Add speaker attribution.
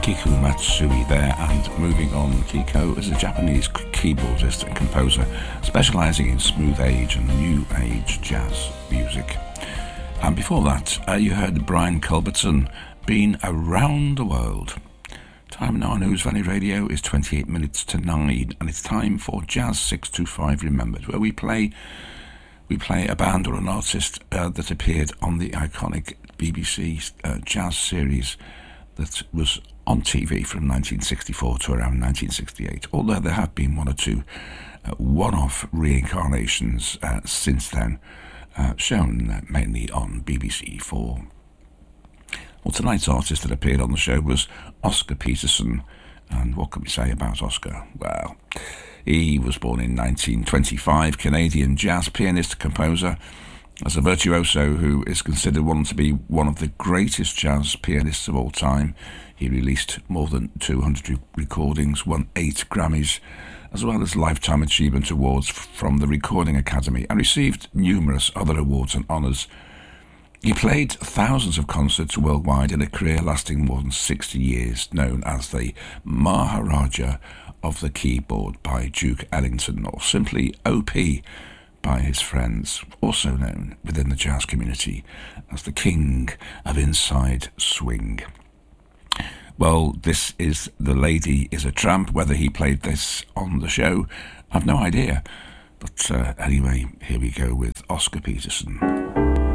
Speaker 1: Kiku Matsui there, and moving on, Kiko is a Japanese keyboardist and composer specialising in smooth age and new age jazz music. And before that, you heard Brian Culbertson, Been Around the World. Time now on Who's Valley Radio is 28 minutes to 9, and it's time for Jazz 625 Remembered, where we play a band or an artist that appeared on the iconic BBC jazz series that was on TV from 1964 to around 1968, although there have been one or two one-off reincarnations since then, shown mainly on BBC 4. Well, tonight's artist that appeared on the show was Oscar Peterson, and what can we say about Oscar? Well, he was born in 1925, Canadian jazz pianist, composer. As a virtuoso who is considered to be one of the greatest jazz pianists of all time, he released more than 200 recordings, won 8 Grammys, as well as Lifetime Achievement Awards from the Recording Academy, and received numerous other awards and honours. He played thousands of concerts worldwide in a career lasting more than 60 years, known as the Maharaja of the Keyboard by Duke Ellington, or simply OP by his friends, also known within the jazz community as the King of Inside Swing. Well, this is The Lady is a Tramp. Whether he played this on the show, I've no idea. But anyway, here we go with Oscar Peterson.